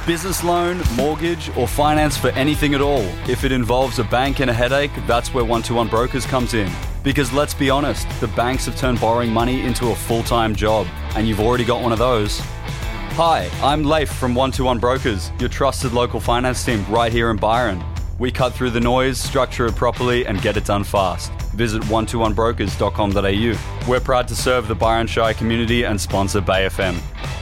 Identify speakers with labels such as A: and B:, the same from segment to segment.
A: Business loan, mortgage, or finance for anything at all. If it involves a bank and a headache, that's where 121 Brokers comes in. Because let's be honest, the banks have turned borrowing money into a full-time job, and you've already got one of those. Hi, I'm Leif from 121 Brokers, your trusted local finance team right here in Byron. We cut through the noise, structure it properly, and get it done fast. Visit 121brokers.com.au. We're proud to serve the Byron Shire community and sponsor Bay FM.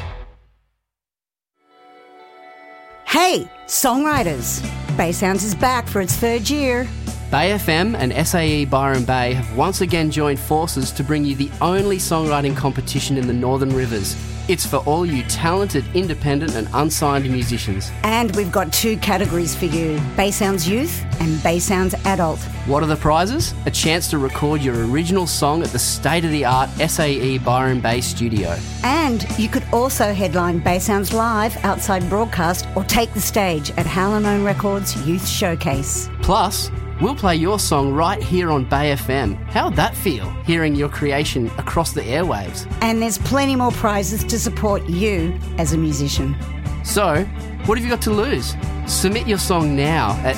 B: Hey, songwriters! Bay Sounds is back for its third year.
C: Bay FM and SAE Byron Bay have once again joined forces to bring you the only songwriting competition in the Northern Rivers. It's for all you talented, independent and unsigned musicians.
B: And we've got 2 categories for you, Bay Sounds Youth and Bay Sounds Adult.
C: What are the prizes? A chance to record your original song at the state-of-the-art SAE Byron Bay studio.
B: And you could also headline Bay Sounds Live outside broadcast or take the stage at Hallinone Records Youth Showcase.
C: Plus, we'll play your song right here on Bay FM. How'd that feel, hearing your creation across the airwaves?
B: And there's plenty more prizes to support you as a musician.
C: So, what have you got to lose? Submit your song now at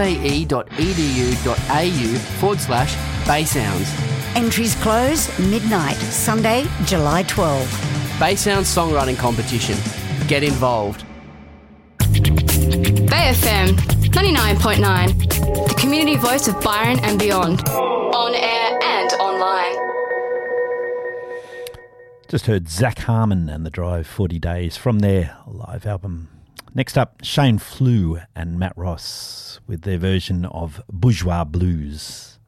C: sae.edu.au/Baysounds.
B: Entries close midnight, Sunday, July 12.
C: Bay Sounds Songwriting Competition. Get involved.
D: Bay FM 99.9, the community voice of Byron and beyond, on air and online.
E: Just heard Zach Harmon and The Drive 40 Days from their live album. Next up, Shane Flew and Matt Ross with their version of Bourgeois Blues.